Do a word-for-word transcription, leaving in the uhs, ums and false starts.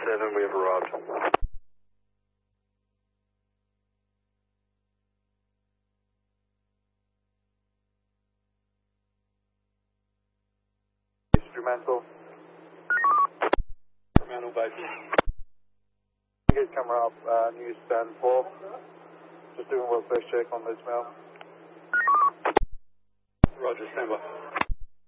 seven, we have arrived. Instrumental. Instrumental base. Engage camera up, uh, news stand four. Just doing work first check on this mail. Roger, stand by.